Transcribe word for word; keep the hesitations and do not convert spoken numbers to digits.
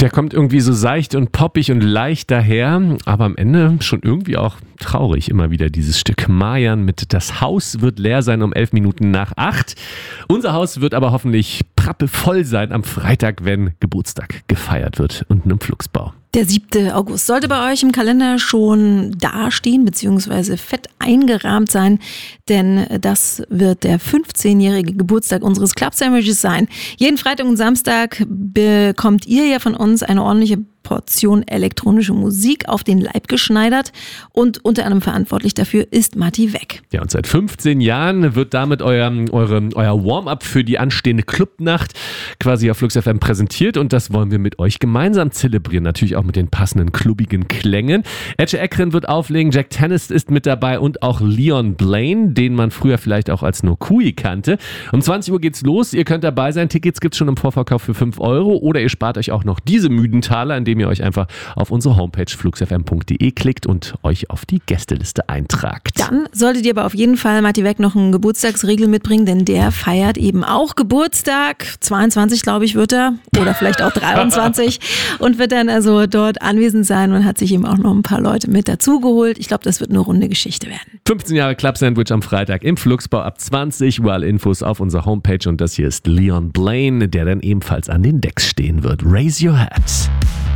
Der kommt irgendwie so seicht und poppig und leicht daher, aber am Ende schon irgendwie auch traurig. Immer wieder dieses Stück Mayan mit Das Haus wird leer sein um elf Minuten nach acht. Unser Haus wird aber hoffentlich prappevoll sein am Freitag, wenn Geburtstag gefeiert wird unten im Flugsbau. Der siebte August sollte bei euch im Kalender schon dastehen bzw. fett eingerahmt sein, denn das wird der fünfzehnjährige Geburtstag unseres Club Sandwiches sein. Jeden Freitag und Samstag bekommt ihr ja von uns eine ordentliche Portion elektronische Musik auf den Leib geschneidert und unter anderem verantwortlich dafür ist Matti Weck. Ja, und seit fünfzehn Jahren wird damit euer, eure, euer Warm-up für die anstehende Clubnacht quasi auf Flux F M präsentiert und das wollen wir mit euch gemeinsam zelebrieren, natürlich auch mit den passenden klubbigen Klängen. Ece Ekren wird auflegen, Jack Tennis ist mit dabei und auch Leon Blaine, den man früher vielleicht auch als No Kui kannte. Um zwanzig Uhr geht's los, ihr könnt dabei sein, Tickets gibt's schon im Vorverkauf für fünf Euro oder ihr spart euch auch noch diese müden Taler, indem ihr euch einfach auf unsere Homepage flux f m punkt d e klickt und euch auf die Gästeliste eintragt. Dann solltet ihr aber auf jeden Fall Matti Weck noch einen Geburtstagsregel mitbringen, denn der feiert eben auch Geburtstag. zweiundzwanzig, glaube ich, wird er. Oder vielleicht auch dreiundzwanzig. Und wird dann also dort anwesend sein und hat sich eben auch noch ein paar Leute mit dazugeholt. Ich glaube, das wird eine runde Geschichte werden. fünfzehn Jahre Club Sandwich am Freitag im Flugsbau ab zwanzig Uhr. Alle Infos auf unserer Homepage. Und das hier ist Leon Blaine, der dann ebenfalls an den Decks stehen wird. Raise your hat.